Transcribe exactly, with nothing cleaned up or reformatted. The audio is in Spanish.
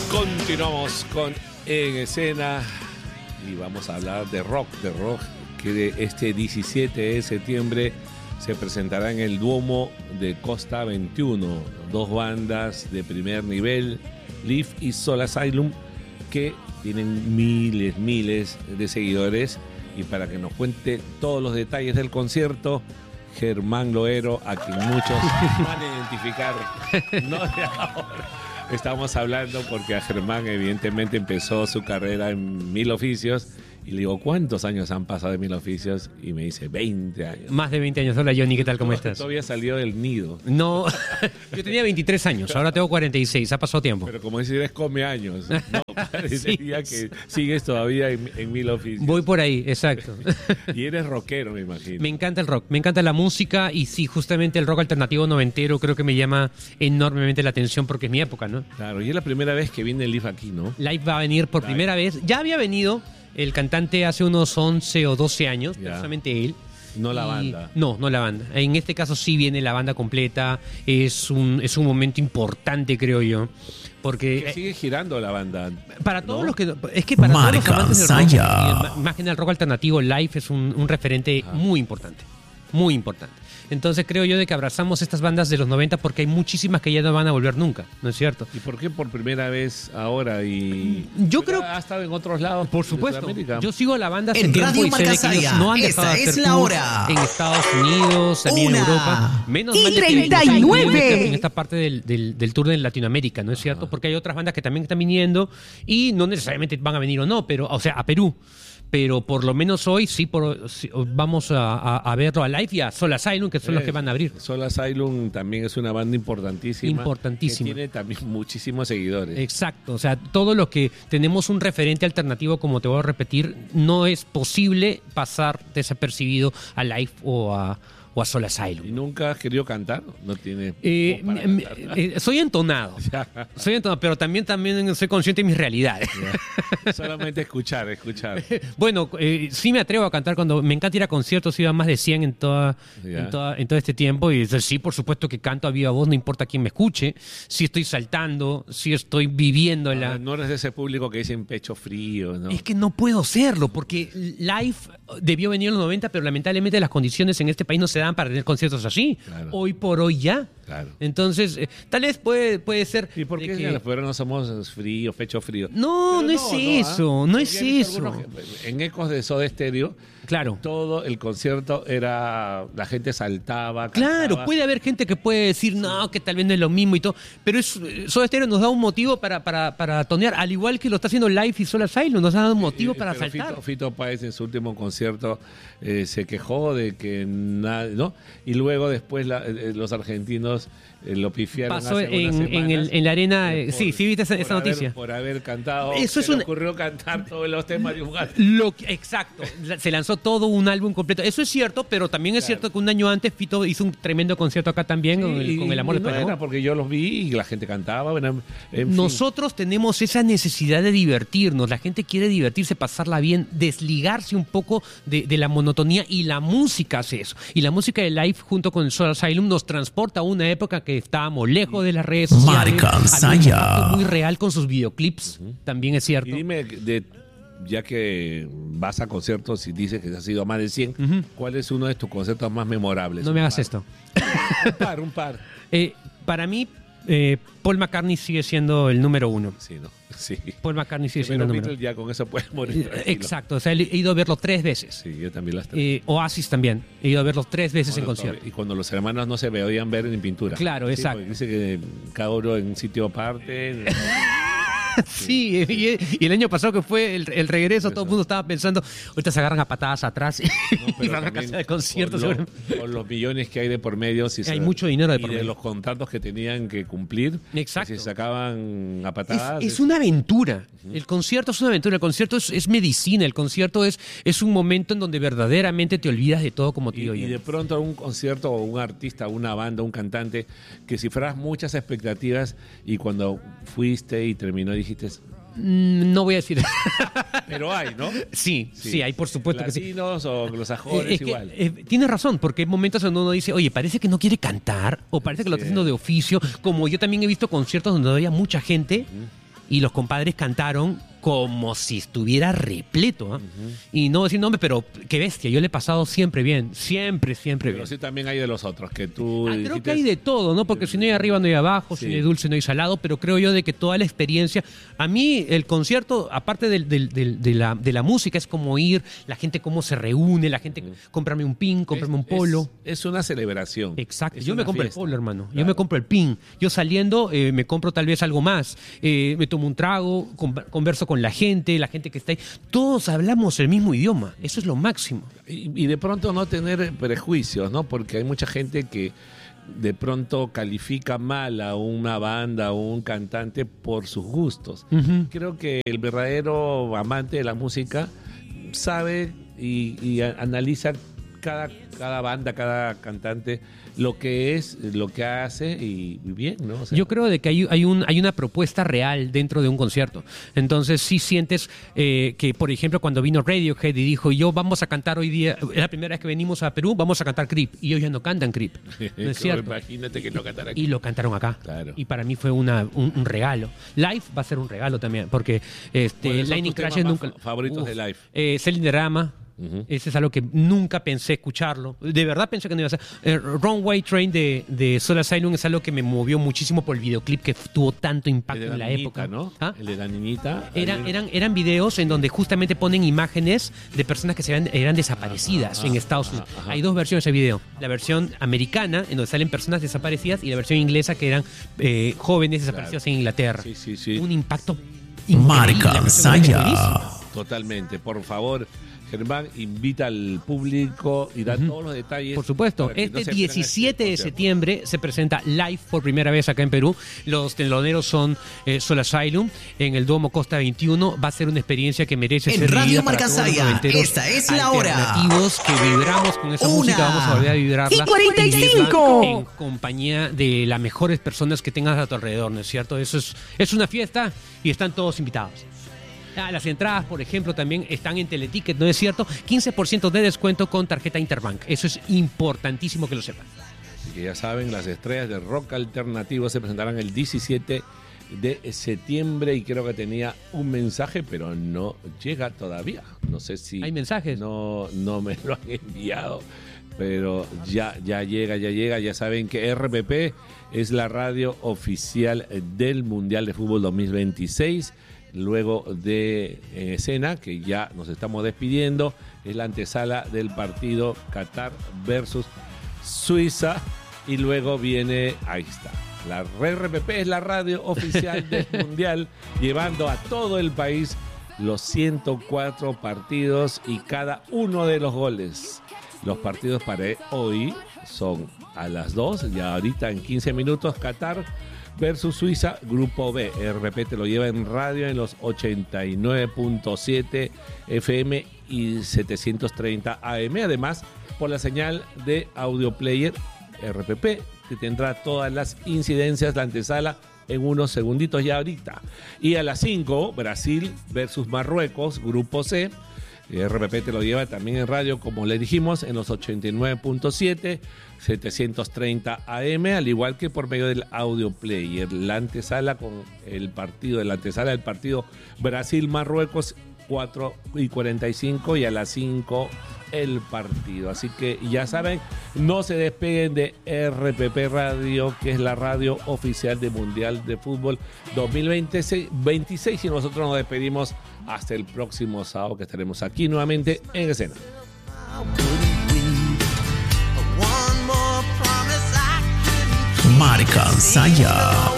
Continuamos con En Escena y vamos a hablar de rock, de rock que este diecisiete de septiembre se presentará en el Duomo de Costa veintiuno. Dos bandas de primer nivel, Leaf y Soul Asylum, que tienen miles, miles de seguidores. Y para que nos cuente todos los detalles del concierto, Germán Loero, a quien muchos van a identificar, no de ahora. Estamos hablando porque a Germán evidentemente empezó su carrera en Mil Oficios y le digo, ¿cuántos años han pasado de Mil Oficios? Y me dice, veinte años. Más de veinte años. Hola Johnny, ¿qué tal? ¿Cómo estás? Todavía salió del nido. No, yo tenía veintitrés años, ahora tengo cuarenta y seis, ha pasado tiempo. Pero como dices, come años. No, parecería Sí, que sigues todavía en, en Mil Oficios. Voy por ahí, exacto. Y eres rockero, me imagino. Me encanta el rock, me encanta la música y sí, justamente el rock alternativo noventero creo que me llama enormemente la atención porque es mi época, ¿no? Claro, y es la primera vez que viene el Leaf aquí, ¿no? Live va a venir por Live. primera vez, ya había venido el cantante hace unos once o doce años, Ya. precisamente él. No la Y- banda. No, no la banda. En este caso sí viene la banda completa. Es un, es un momento importante, creo yo. Porque Que sigue girando la banda. para todos ¿no? los que... Es que para todos los Marca amantes del rock, Saya. y el- más que nada el rock alternativo, Live es un, un referente Ajá. muy importante. Muy importante. Entonces creo yo de que abrazamos estas bandas de los noventa porque hay muchísimas que ya no van a volver nunca, ¿no es cierto? ¿Y por qué por primera vez ahora? Y Yo Pero creo- ha estado en otros lados. Por de supuesto. Sudamérica. Yo sigo a la banda hace En tiempo Radio y sé de que Marca ellos Saya, no han esta dejado de es hacer la tours hora. en Estados Unidos, también en Una. Europa. Menos Y mal de que treinta y ellos están nueve. en esta parte del, del, del tour de Latinoamérica, ¿no es cierto? Porque hay otras bandas que también están viniendo y no necesariamente van a venir o no, pero, o sea, a Perú. Pero por lo menos hoy sí, por, sí, vamos a, a, a verlo a Live y a Soul Asylum, que son los que van a abrir. Soul Asylum también es una banda importantísima. Importantísima. Que tiene también muchísimos seguidores. Exacto, o sea, todo lo que tenemos un referente alternativo, como te voy a repetir, no es posible pasar desapercibido a Live o a, o a Soul ¿Y Asylum. nunca has querido cantar? No tiene Eh, voz para m- cantar. eh, soy entonado, soy entonado, pero también, también soy consciente de mis realidades. Solamente escuchar, escuchar. Bueno, eh, sí me atrevo a cantar cuando me encanta ir a conciertos, iba a más de cien en, toda, Ya. en, toda- en todo este tiempo y dice, sí, por supuesto que canto a viva voz, no importa quién me escuche, si estoy saltando, si estoy viviendo la... Ah, no eres de ese público que dicen pecho frío, ¿no? Es que no puedo serlo, porque Live debió venir en los noventa, pero lamentablemente las condiciones en este país no se dan para tener conciertos así. Claro. Hoy por hoy ya. Claro. Entonces, eh, tal vez puede, puede ser... ¿Y por de qué que- en los peruanos somos fríos, pecho frío? No, Pero no es ¿ah? eso, no Porque es he visto eso. algunos que- En Ecos de Soda Stereo, Claro. todo el concierto era... La gente saltaba, Claro, cantaba. puede haber gente que puede decir, no, que tal vez no es lo mismo y todo, pero es, Soda Stereo nos da un motivo para, para, para tonear, al igual que lo está haciendo Live y Soul Asylum, nos ha dado un motivo Eh, para pero saltar. Fito, Fito Páez en su último concierto eh, se quejó de que nada, ¿no? Y luego después la- eh, los argentinos eh, lo pifiaron Pasó hace en, unas en, semanas, el- en la arena, eh, eh, sí, por- sí, viste esa, por esa haber- noticia. por haber cantado, Eso se es le una- ocurrió cantar todos los temas de un gato. Lo que- exacto, la- se lanzó todo un álbum completo. Eso es cierto, pero también es Claro. cierto que un año antes Fito hizo un tremendo concierto acá también con, el, Y- con el amor y de no España. era porque yo los vi y la gente cantaba, bueno, en fin. Nosotros tenemos esa necesidad de divertirnos. La gente quiere divertirse, pasarla bien, desligarse un poco de, de la monotonía y la música hace eso. Y la música de Live junto con Soul Asylum nos transporta a una época que estábamos lejos de las redes sociales. Marca Había un Saya. impacto muy real con sus videoclips, también es cierto. Y dime, de, ya que vas a conciertos y dices que has ido a más de cien, Ujú. ¿cuál es uno de tus conciertos más memorables? No me Un hagas par. esto. Un par, un par. Eh, para mí, eh, Paul McCartney sigue siendo el número uno. Sí, ¿no? Sí. Paul McCartney sigue Pero siendo el número Beatles ya con eso puedes morir uno. tranquilo. Exacto, o sea, he ido a verlo tres veces. Sí, yo también las tres. Eh, Oasis también, he ido a verlos tres veces en Cuando concierto. to- Y cuando los hermanos no se veían ver en pintura. Claro, Sí, exacto. porque dice que cada uno en un sitio aparte. Sí, y, y el año pasado que fue el, el regreso, todo el mundo estaba pensando, ahorita se agarran a patadas atrás No, y pero van a también casa de conciertos. Con, seguro. los- con los millones que hay de por medio. Si Hay mucho dinero de y por de medio. los contratos que tenían que cumplir. Exacto. Si sacaban a Es, patadas. es una aventura. El concierto es una aventura. El concierto es, es medicina. El concierto es, es un momento en donde verdaderamente te olvidas de todo, como te Y, digo y yo. de pronto un concierto o un artista, una banda, un cantante, que cifras muchas expectativas y cuando fuiste y terminó dijiste, Mm, No voy a decir. pero hay, ¿no? sí, sí, hay por supuesto que sí. Latinos o Eh, anglosajones es que, igual. eh, tienes razón, porque hay momentos en donde uno dice, oye, parece que no quiere cantar, o parece que lo está Sí. haciendo de oficio, como yo también he visto conciertos donde había mucha gente y los compadres cantaron como si estuviera repleto, ¿eh? Uh-huh. Y no decir nombre, pero qué bestia, yo le he pasado siempre bien, siempre, siempre pero bien. Pero sí también hay de los otros, que tú... Ah, dijiste... creo que hay de todo, ¿no? Porque si no hay arriba, no hay abajo, sí. Si no hay dulce, no hay salado, pero creo yo de que toda la experiencia... A mí el concierto, aparte del, del, del, de, la, de la música, es como ir, la gente cómo se reúne, la gente, uh-huh. Cómprame un pin, cómprame es, un polo. Es, es una celebración. Exacto, es yo me compro fiesta. el polo, hermano, Claro. Yo me compro el pin, yo saliendo eh, me compro tal vez algo más, eh, me tomo un trago, converso con la gente, la gente que está ahí, todos hablamos el mismo idioma, eso es lo máximo. Y, y de pronto no tener prejuicios, ¿no? Porque hay mucha gente que de pronto califica mal a una banda o un cantante por sus gustos. Uh-huh. Creo que el verdadero amante de la música sabe y, y analiza cada, cada banda, cada cantante, lo que es, lo que hace y bien, ¿no? O sea, yo creo de que hay, hay, un, hay una propuesta real dentro de un concierto. Entonces sí sientes eh, que, por ejemplo, cuando vino Radiohead y dijo, yo vamos a cantar hoy día, es la primera vez que venimos a Perú, vamos a cantar Creep. Y ellos ya no cantan Creep. ¿No es cierto? Imagínate que no cantaran aquí. Y lo cantaron acá. Claro. Y para mí fue una, un, un regalo. Live va a ser un regalo también, porque este, bueno, Lightning Crashes nunca... favoritos Uf, de Live. Eh, Celine Rama. Uh-huh. Ese es algo que nunca pensé escucharlo. De verdad pensé que no iba a ser. Eh, Runway Train de, de Soul Asylum es algo que me movió muchísimo por el videoclip que tuvo tanto impacto en la, la niñita, época. ¿No? ¿Ah? El de la niñita. Era, eran, eran videos en donde justamente ponen imágenes de personas que se eran, eran desaparecidas ajá, en Estados Unidos. Ajá, ajá. Hay dos versiones de video. La versión americana, en donde salen personas desaparecidas, y la versión inglesa, que eran eh, jóvenes desaparecidos claro. en Inglaterra. Sí, sí, sí. Un impacto increíble. Marca Saya. Totalmente. Por favor, Germán, invita al público y da uh-huh. todos los detalles. Por supuesto, este no diecisiete de septiembre se presenta live por primera vez acá en Perú. Los teloneros son eh, Soul Asylum en el Duomo Costa veintiuno. Va a ser una experiencia que merece en ser Radio Marca Saya. Esta es la hora. Alternativos que vibramos con esa Una música, vamos a volver a vibrarla. Y cuarenta y cinco. En compañía de las mejores personas que tengas a tu alrededor, ¿no es cierto? Eso es, es una fiesta y están todos invitados. Ah, las entradas, por ejemplo, también están en Teleticket, ¿no es cierto? quince por ciento de descuento con tarjeta Interbank. Eso es importantísimo que lo sepan. Así que ya saben, las estrellas de rock alternativo se presentarán el diecisiete de septiembre y creo que tenía un mensaje, pero no llega todavía. No sé si... ¿Hay mensajes? No, no me lo han enviado, pero ya, ya llega, ya llega. Ya saben que R P P es la radio oficial del Mundial de Fútbol dos mil veintiséis. Luego de en escena, que ya nos estamos despidiendo, es la antesala del partido Qatar versus Suiza. Y luego viene, ahí está, la R P P es la radio oficial del Mundial, llevando a todo el país los ciento cuatro partidos y cada uno de los goles. Los partidos para hoy son a las dos, ya ahorita en quince minutos, Qatar versus Suiza, Grupo B. R P P te lo lleva en radio en los ochenta y nueve punto siete F M y setecientos treinta A M. Además, por la señal de Audio Player R P P, que tendrá todas las incidencias, la antesala, en unos segunditos ya ahorita. Y a las cinco, Brasil versus Marruecos, Grupo C. R P P te lo lleva también en radio, como le dijimos, en los ochenta y nueve punto siete, setecientos treinta A M, al igual que por medio del Audio Player. La antesala con el partido, la antesala del partido Brasil-Marruecos, cuatro y cuarenta y cinco, y a las cinco el partido. Así que ya saben, no se despeguen de R P P Radio, que es la radio oficial de Mundial de Fútbol dos mil veintiséis, y nosotros nos despedimos hasta el próximo sábado, que estaremos aquí nuevamente en escena. Marca Saya.